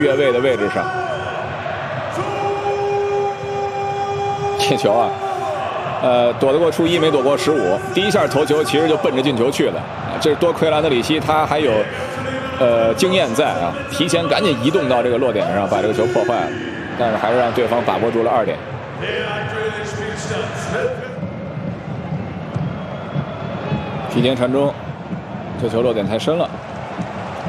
越位的位置上。这球啊，躲得过初一，没躲过15。第一下头球其实就奔着进球去了。这是多亏兰德里希，他还有经验在啊，提前赶紧移动到这个落点上，把这个球破坏了。但是还是让对方把握住了2点。提前传中，这球落点太深了。